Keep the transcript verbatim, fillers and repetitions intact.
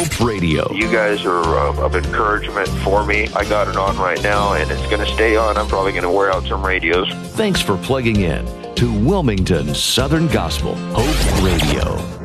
Hope Radio. You guys are uh, of encouragement for me. I got it on right now, and it's going to stay on. I'm probably going to wear out some radios. Thanks for plugging in to Wilmington Southern Gospel Hope Radio.